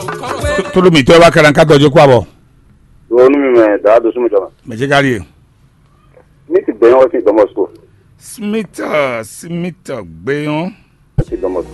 Tolumi to wa karanka to je kwa bo. Wonu mi me da do sumu jama. Me je gari. Mi ti be won ti domo school. Smith gbeyan. Ti domo